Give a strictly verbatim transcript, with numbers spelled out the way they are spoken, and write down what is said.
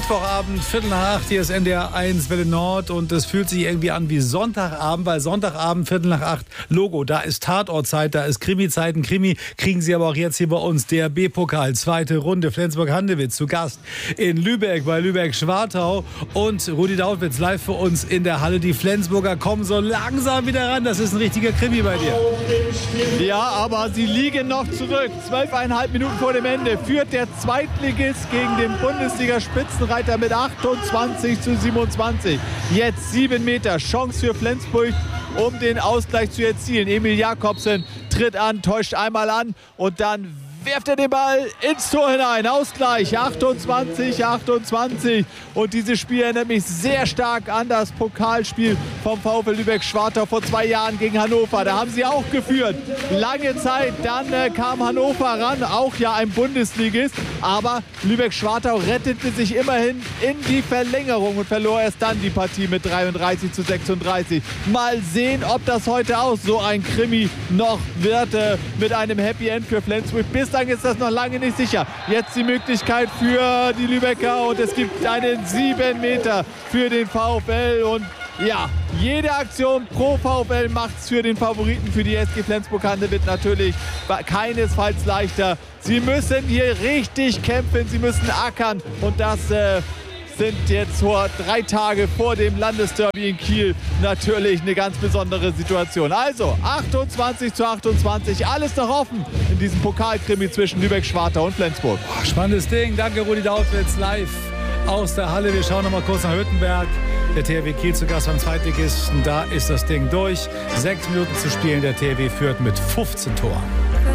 Mittwochabend, Viertel nach acht, hier ist N D R eins Welle Nord und es fühlt sich irgendwie an wie Sonntagabend, weil Sonntagabend, Viertel nach acht, Logo, da ist Tatortzeit, da ist Krimi-Zeit, ein Krimi kriegen Sie aber auch jetzt hier bei uns, D R B-Pokal, zweite Runde, Flensburg-Handewitt zu Gast in Lübeck bei Lübeck-Schwartau und Rudi Dautwitz live für uns in der Halle. Die Flensburger kommen so langsam wieder ran, das ist ein richtiger Krimi bei dir. Ja, aber sie liegen noch zurück, zwölfeinhalb Minuten vor dem Ende, führt der Zweitligist gegen den Bundesliga-Spitzenreiter mit achtundzwanzig zu siebenundzwanzig. Jetzt sieben Meter, Chance für Flensburg, um den Ausgleich zu erzielen. Emil Jakobsen tritt an, täuscht einmal an und dann werft er den Ball ins Tor hinein. Ausgleich, achtundzwanzig achtundzwanzig. Und dieses Spiel erinnert mich sehr stark an das Pokalspiel vom VfL Lübeck-Schwartau vor zwei Jahren gegen Hannover. Da haben sie auch geführt. Lange Zeit, dann äh, kam Hannover ran, auch ja ein Bundesligist. Aber Lübeck-Schwartau rettete sich immerhin in die Verlängerung und verlor erst dann die Partie mit dreiunddreißig zu sechsunddreißig. Mal sehen, ob das heute auch so ein Krimi noch wird äh, mit einem Happy End für Flensburg. Bislang ist das noch lange nicht sicher. Jetzt die Möglichkeit für die Lübecker und es gibt einen sieben Meter für den VfL und ja, jede Aktion pro VfL macht es für den Favoriten, für die S G Flensburg-Handewitt natürlich keinesfalls leichter. Sie müssen hier richtig kämpfen, sie müssen ackern und das äh, sind jetzt vor drei Tage vor dem Landesderby in Kiel natürlich eine ganz besondere Situation. Also achtundzwanzig zu achtundzwanzig, alles noch offen in diesem Pokalkrimi zwischen Lübeck-Schwartau und Flensburg. Oh, spannendes Ding, danke Rudi Dautwitz live aus der Halle. Wir schauen noch mal kurz nach Hüttenberg. Der T H W Kiel zu Gast beim Zweitligisten, da ist das Ding durch. Sechs Minuten zu spielen, der T H W führt mit fünfzehn Toren.